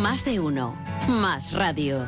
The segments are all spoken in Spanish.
Más de uno. Más radio.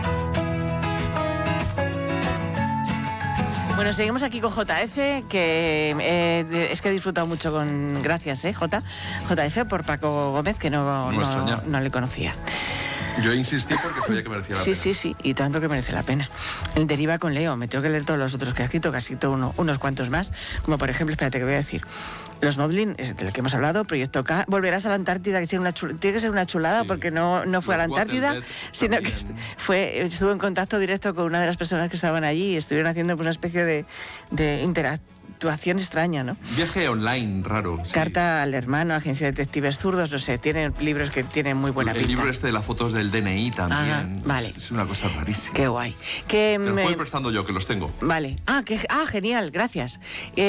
Bueno, seguimos aquí con JF, que es que he disfrutado mucho con... Gracias, JF, por Paco Gómez, que no le conocía. Yo insistí porque sabía que merecía la pena. Sí, y tanto que merece la pena. El Deriva con Leo, me tengo que leer todos los otros que ha escrito, casi unos cuantos más, como por ejemplo, espérate que voy a decir, Los Modlin, es del que hemos hablado, Proyecto K, Volverás a la Antártida, que tiene que ser una chulada, sí, porque no fue a la Antártida, sino que estuvo en contacto directo con una de las personas que estaban allí y estuvieron haciendo pues, una especie de interactuación extraña, ¿no? Viaje online raro. Carta al hermano, Agencia de Detectives Zurdos, no sé, tienen libros que tienen muy buena pinta. El libro de las fotos del DNI también. Ajá, vale. Es una cosa rarísima. Qué guay. Te los voy prestando yo, que los tengo. Vale. Genial, gracias.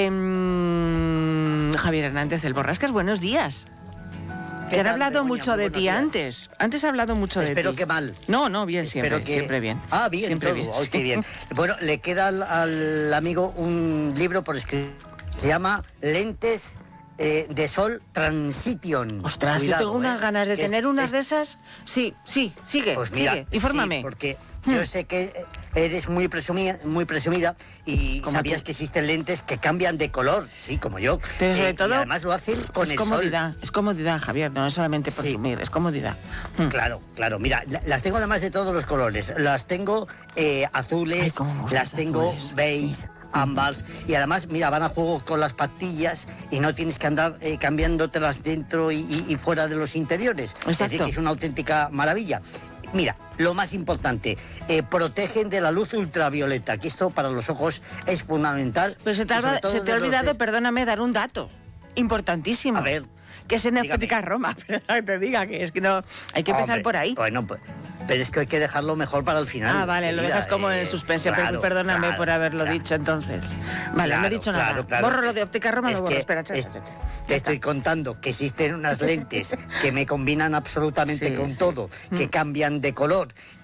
Javier Hernández del Borrascas, buenos días. Que han hablado mucho de ti antes. Antes ha hablado mucho de ti. Espero que mal. No, bien, siempre bien. Bien, siempre todo. bien. Oh, qué bien. Bueno, le queda al amigo un libro por escribir. Se llama Lentes de Sol Transition. Ostras, Cuidado, yo tengo unas ganas de tener unas de esas. Sí, sigue, pues mira, sigue, infórmame. Sí, porque yo sé que eres muy presumida y sabías que existen lentes que cambian de color, sí, como yo. Pero sobre todo, y además lo hacen con el comodidad, sol. Es comodidad, Javier, no es solamente presumir, es comodidad. Claro, mira, las tengo además de todos los colores. Las tengo azules, las tengo beige, ambas, y además, mira, van a juego con las patillas y no tienes que andar cambiándotelas dentro y fuera de los interiores. Exacto. Es decir, que es una auténtica maravilla. Mira, lo más importante, protegen de la luz ultravioleta, que esto para los ojos es fundamental. Pero se te ha olvidado, perdóname, dar un dato importantísimo. A ver, que es en Óptica Roma, pero que te diga que es que no, hay que empezar por ahí. Bueno, pero es que hay que dejarlo mejor para el final. Vale, lo dejas como en suspense, pero perdóname por haberlo dicho entonces. Vale, no he dicho nada. Borro lo de Óptica Roma, lo borro, espera. Te estoy contando que existen unas lentes que me combinan absolutamente con todo, que cambian de color,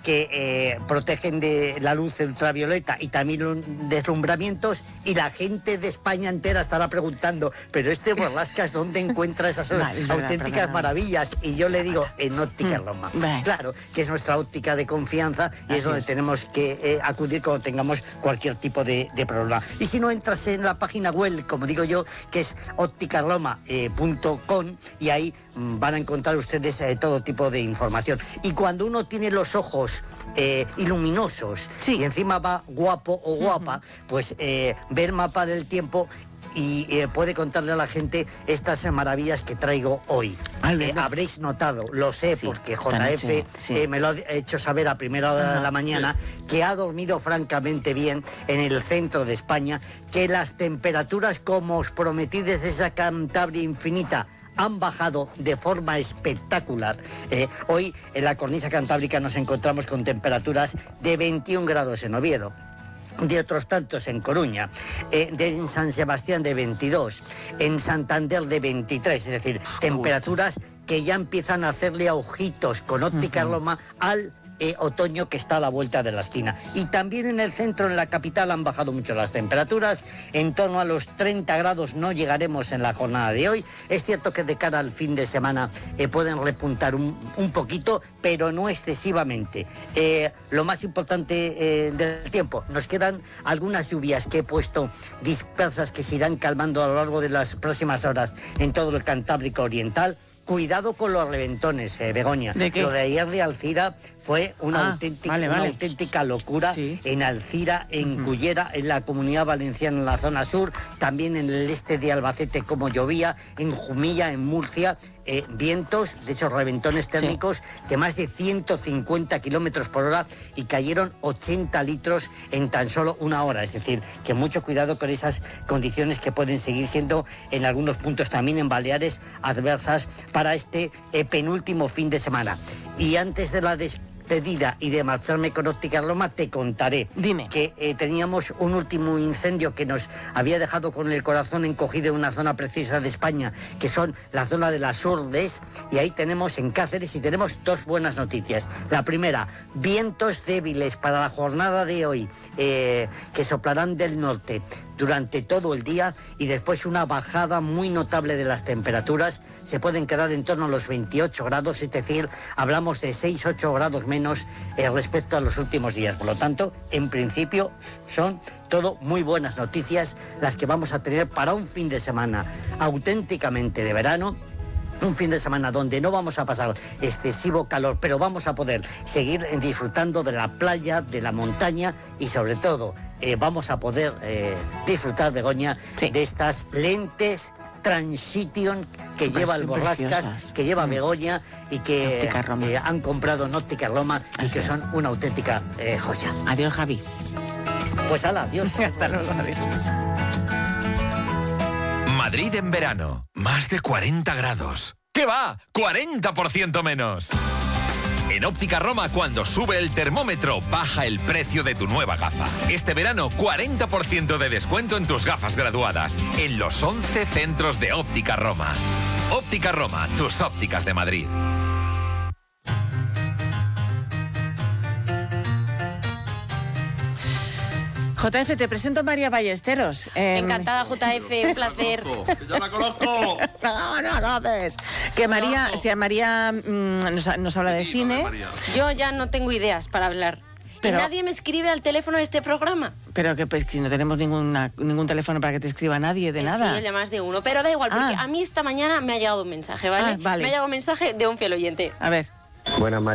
que protegen de la luz ultravioleta y también deslumbramientos, y la gente de España entera estará preguntando, pero Borrascas, ¿dónde encuentra esas auténticas maravillas? Y yo le digo, en Óptica Roma. Claro, que es nuestra óptica de confianza y es donde tenemos que acudir cuando tengamos cualquier tipo de problema. Y si no, entras en la página web, como digo yo, que es ópticaroma.com, y ahí van a encontrar ustedes todo tipo de información. Y cuando uno tiene los ojos iluminosos y encima va guapo o guapa, pues ver mapa del tiempo y puede contarle a la gente estas maravillas que traigo hoy. Habréis notado, lo sé, porque JF me lo ha hecho saber a primera hora de la mañana, que ha dormido francamente bien en el centro de España, que las temperaturas, como os prometí desde esa Cantabria infinita, han bajado de forma espectacular. Hoy en la cornisa cantábrica nos encontramos con temperaturas de 21 grados en Oviedo, de otros tantos en Coruña, en San Sebastián de 22, en Santander de 23, es decir, temperaturas que ya empiezan a hacerle ojitos con Óptica Roma al otoño que está a la vuelta de la esquina. Y también en el centro, en la capital, han bajado mucho las temperaturas, en torno a los 30 grados no llegaremos en la jornada de hoy. Es cierto que de cara al fin de semana pueden repuntar un poquito, pero no excesivamente. Lo más importante del tiempo, nos quedan algunas lluvias que he puesto dispersas, que se irán calmando a lo largo de las próximas horas en todo el Cantábrico Oriental. Cuidado con los reventones, Begoña. Lo de ayer de Alcira fue una auténtica locura. En Alcira, en Cullera, en la Comunidad Valenciana, en la zona sur, también en el este de Albacete, como llovía, en Jumilla, en Murcia, vientos de esos reventones térmicos de más de 150 kilómetros por hora, y cayeron 80 litros en tan solo una hora. Es decir, que mucho cuidado con esas condiciones que pueden seguir siendo en algunos puntos, también en Baleares, adversas para este penúltimo fin de semana. Y antes de la despedida y de marcharme con Óptica Roma, te contaré. Dime. Que teníamos un último incendio que nos había dejado con el corazón encogido en una zona precisa de España, que son la zona de las Urdes, y ahí tenemos en Cáceres, y tenemos dos buenas noticias. La primera, vientos débiles para la jornada de hoy, que soplarán del norte durante todo el día, y después una bajada muy notable de las temperaturas. Se pueden quedar en torno a los 28 grados, es decir, hablamos de 6-8 grados menos respecto a los últimos días. Por lo tanto, en principio son todo muy buenas noticias las que vamos a tener para un fin de semana auténticamente de verano. Un fin de semana donde no vamos a pasar excesivo calor, pero vamos a poder seguir disfrutando de la playa, de la montaña, y sobre todo vamos a poder disfrutar, Begoña, de estas lentes Transition que lleva el Borrascas, que lleva Begoña, y que han comprado en Óptica Roma, y que son una auténtica joya. Adiós, Javi. Pues hala, adiós. Hasta luego, adiós. Madrid en verano, más de 40 grados. ¿Qué va? 40% menos. En Óptica Roma, cuando sube el termómetro, baja el precio de tu nueva gafa. Este verano, 40% de descuento en tus gafas graduadas, en los 11 centros de Óptica Roma. Óptica Roma, tus ópticas de Madrid. JF, te presento a María Ballesteros. Encantada, JF, un placer. ¡Ya la conozco! No ves. Que María, si a María nos habla de cine. Yo ya no tengo ideas para hablar. Pero, ¿y nadie me escribe al teléfono de este programa? Pero que pues, si no tenemos ningún teléfono para que te escriba nadie de nada. Sí, ya más de uno. Pero da igual, porque a mí esta mañana me ha llegado un mensaje, ¿vale? Vale. Me ha llegado un mensaje de un fiel oyente. A ver. Buenas, María.